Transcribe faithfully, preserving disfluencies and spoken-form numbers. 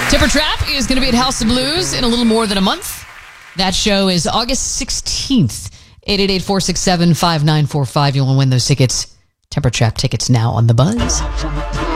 Temper Trap is going to be at House of Blues in a little more than a month. That show is August sixteenth. eight eight eight, four six seven, five nine four five. You want to win those tickets. Temper Trap tickets now on The Buzz.